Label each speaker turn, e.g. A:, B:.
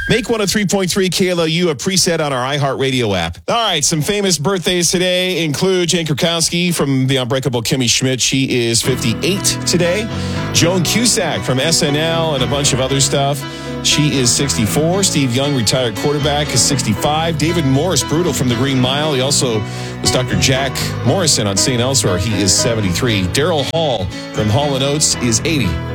A: Make 103.3 KLOU a preset on our iHeartRadio app. All right, some famous birthdays today include Jane Krakowski from The Unbreakable Kimmy Schmidt. She is 58 today. Joan Cusack from SNL and a bunch of other stuff. She is 64. Steve Young, retired quarterback, is 65. David Morris, Brutal from The Green Mile. He also was Dr. Jack Morrison on St. Elsewhere. He is 73. Daryl Hall from Hall & Oates is 80.